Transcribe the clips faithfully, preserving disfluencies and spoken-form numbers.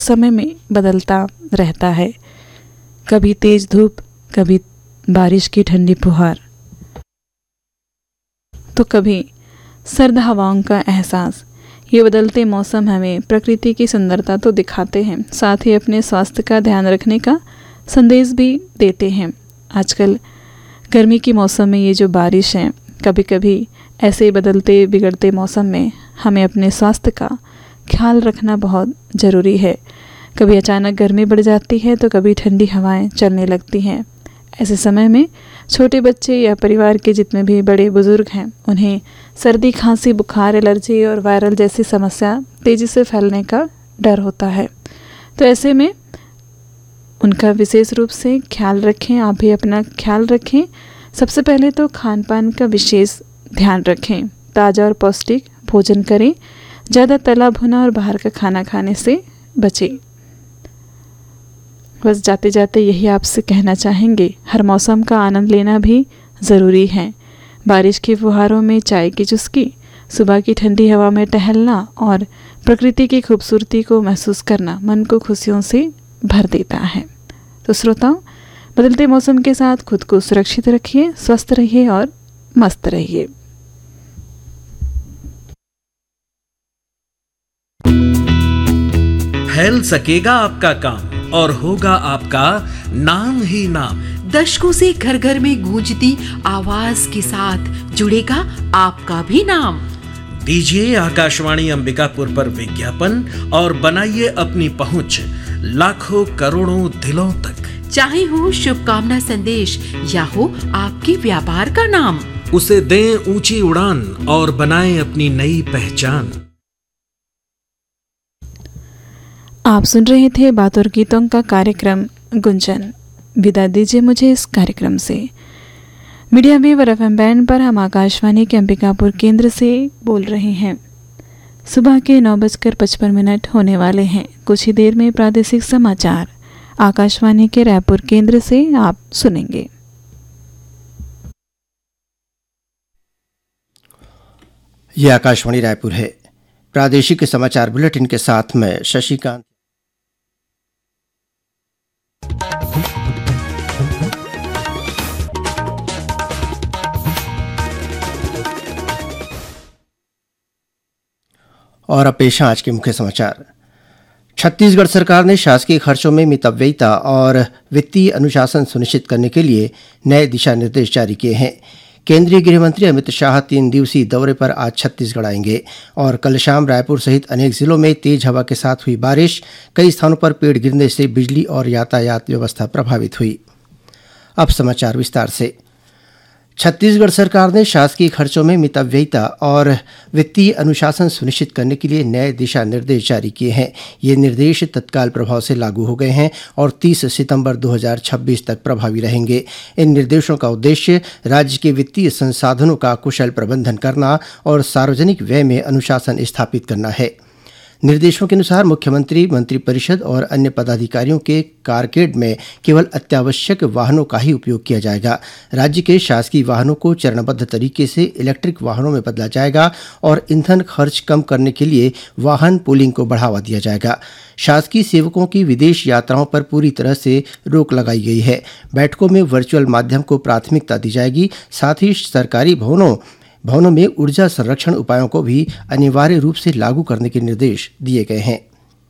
समय में बदलता रहता है। कभी तेज धूप, कभी बारिश की ठंडी फुहार, तो कभी सर्द हवाओं का एहसास। ये बदलते मौसम हमें प्रकृति की सुंदरता तो दिखाते हैं, साथ ही अपने स्वास्थ्य का ध्यान रखने का संदेश भी देते हैं। आजकल गर्मी के मौसम में ये जो बारिश है, कभी कभी ऐसे बदलते बिगड़ते मौसम में हमें अपने स्वास्थ्य का ख्याल रखना बहुत ज़रूरी है। कभी अचानक गर्मी बढ़ जाती है तो कभी ठंडी हवाएं चलने लगती हैं। ऐसे समय में छोटे बच्चे या परिवार के जितने भी बड़े बुजुर्ग हैं, उन्हें सर्दी, खांसी, बुखार, एलर्जी और वायरल जैसी समस्या तेज़ी से फैलने का डर होता है। तो ऐसे में उनका विशेष रूप से ख्याल रखें। आप भी अपना ख्याल रखें। सबसे पहले तो खान पान का विशेष ध्यान रखें। ताज़ा और पौष्टिक भोजन करें। ज़्यादा तला भुना और बाहर का खाना खाने से बचें। बस जाते जाते यही आपसे कहना चाहेंगे, हर मौसम का आनंद लेना भी ज़रूरी है। बारिश की फुहारों में चाय की चुस्की, सुबह की ठंडी हवा में टहलना और प्रकृति की खूबसूरती को महसूस करना मन को खुशियों से भर देता है। तो श्रोताओं, बदलते मौसम के साथ खुद को सुरक्षित रखिए, स्वस्थ रहिए और मस्त रहिए। फैल सकेगा आपका काम और होगा आपका नाम ही नाम। दशकों से घर घर में गूंजती आवाज के साथ जुड़ेगा आपका भी नाम। दीजिए आकाशवाणी अंबिकापुर पर विज्ञापन और बनाइए अपनी पहुंच लाखों करोड़ों दिलों तक। चाहे हो शुभकामना संदेश या हो आपके व्यापार का नाम, उसे दें ऊंची उड़ान और बनाएं अपनी नई पहचान। आप सुन रहे थे बात और गीतों का कार्यक्रम गुंजन। विदा दीजिए मुझे इस कार्यक्रम से। मीडिया वेव और एफ एम बैंड पर हम आकाशवाणी के अंबिकापुर केंद्र से बोल रहे हैं। सुबह के नौ बजकर पचपन मिनट होने वाले हैं। कुछ ही देर में प्रादेशिक समाचार आकाशवाणी के रायपुर केंद्र से आप सुनेंगे। यह आकाशवाणी रायपुर है। प्रादेशिक समाचार बुलेटिन के साथ मैं शशिकांत। और अब पेश आज के मुख्य समाचार। छत्तीसगढ़ सरकार ने शासकीय खर्चों में मितव्ययिता और वित्तीय अनुशासन सुनिश्चित करने के लिए नए दिशा निर्देश जारी किए हैं। केंद्रीय गृह मंत्री अमित शाह तीन दिवसीय दौरे पर आज छत्तीसगढ़ आएंगे और कल शाम रायपुर सहित अनेक जिलों में तेज हवा के साथ हुई बारिश, कई स्थानों पर पेड़ गिरने से बिजली और यातायात व्यवस्था प्रभावित हुई। अब समाचार विस्तार से। छत्तीसगढ़ सरकार ने शासकीय खर्चों में मितव्ययिता और वित्तीय अनुशासन सुनिश्चित करने के लिए नए दिशा निर्देश जारी किए हैं। ये निर्देश तत्काल प्रभाव से लागू हो गए हैं और तीस सितंबर दो हज़ार छब्बीस तक प्रभावी रहेंगे। इन निर्देशों का उद्देश्य राज्य के वित्तीय संसाधनों का कुशल प्रबंधन करना और सार्वजनिक व्यय में अनुशासन स्थापित करना है। निर्देशों के अनुसार मुख्यमंत्री, मंत्रिपरिषद और अन्य पदाधिकारियों के कारकेड में केवल अत्यावश्यक वाहनों का ही उपयोग किया जाएगा। राज्य के शासकीय वाहनों को चरणबद्ध तरीके से इलेक्ट्रिक वाहनों में बदला जाएगा और ईंधन खर्च कम करने के लिए वाहन पूलिंग को बढ़ावा दिया जाएगा। शासकीय सेवकों की विदेश यात्राओं पर पूरी तरह से रोक लगाई गई है। बैठकों में वर्चुअल माध्यम को प्राथमिकता दी जाएगी। साथ ही सरकारी भवनों भवनों में ऊर्जा संरक्षण उपायों को भी अनिवार्य रूप से लागू करने के निर्देश दिए गए हैं।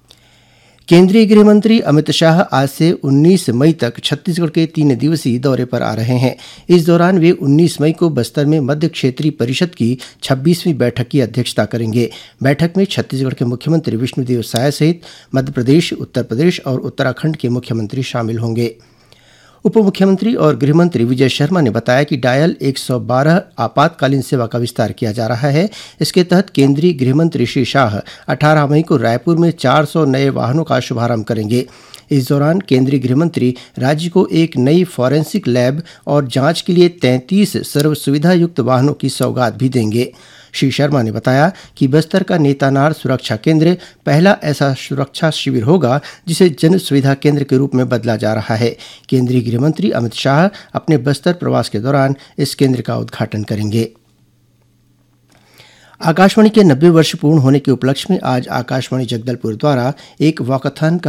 केंद्रीय गृह मंत्री अमित शाह आज से उन्नीस मई तक छत्तीसगढ़ के तीन दिवसीय दौरे पर आ रहे हैं। इस दौरान वे उन्नीस मई को बस्तर में मध्य क्षेत्रीय परिषद की छब्बीसवीं बैठक की अध्यक्षता करेंगे। बैठक में छत्तीसगढ़ के मुख्यमंत्री विष्णुदेव साय सहित मध्य प्रदेश, उत्तर प्रदेश और उत्तराखंड के मुख्यमंत्री शामिल होंगे। उप मुख्यमंत्री और गृह मंत्री विजय शर्मा ने बताया कि डायल एक सौ बारह आपातकालीन सेवा का विस्तार किया जा रहा है। इसके तहत केंद्रीय गृह मंत्री श्री शाह अठारह मई को रायपुर में चार सौ नए वाहनों का शुभारंभ करेंगे। इस दौरान केंद्रीय गृह मंत्री राज्य को एक नई फॉरेंसिक लैब और जांच के लिए तैंतीस सर्व सुविधा युक्त वाहनों की सौगात भी देंगे। श्री शर्मा ने बताया कि बस्तर का नेतानार सुरक्षा केंद्र पहला ऐसा सुरक्षा शिविर होगा जिसे जन सुविधा केंद्र के रूप में बदला जा रहा है। केंद्रीय गृह मंत्री अमित शाह अपने बस्तर प्रवास के दौरान इस केंद्र का उद्घाटन करेंगे। आकाशवाणी के नब्बे वर्ष पूर्ण होने के उपलक्ष्य में आज आकाशवाणी जगदलपुर द्वारा एक वॉकथॉन का